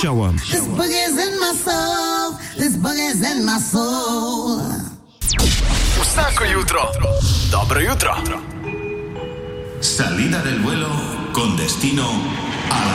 Show. This boogie's in my soul. This boogie's in my soul. Vsako jutro. Dobro jutro. Salida del vuelo con destino a